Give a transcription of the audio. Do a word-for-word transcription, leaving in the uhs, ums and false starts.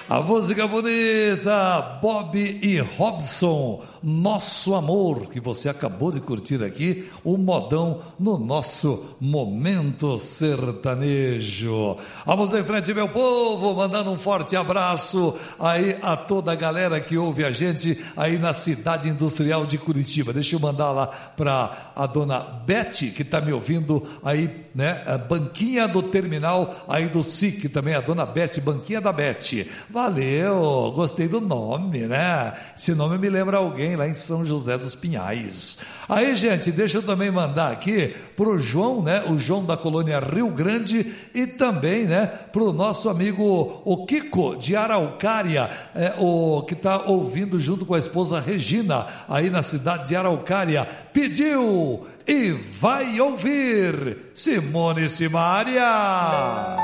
A música bonita, Bob e Robson, Nosso Amor, que você acabou de curtir aqui, o modão no nosso Momento Sertanejo. Vamos em frente, meu povo, mandando um forte abraço aí a toda a galera que ouve a gente aí na cidade industrial de Curitiba. Deixa eu mandar lá para a dona Beth, que está me ouvindo aí, né, a banquinha do terminal aí do S I C também, a dona Beth, banquinha da Beth. Valeu, gostei do nome, né? Esse nome me lembra alguém lá em São José dos Pinhais. Aí, gente, deixa eu também mandar aqui pro João, né? O João da colônia Rio Grande e também, né, pro nosso amigo o Kiko de Araucária, é, o que tá ouvindo junto com a esposa Regina aí na cidade de Araucária. Pediu e vai ouvir Simone e Simaria.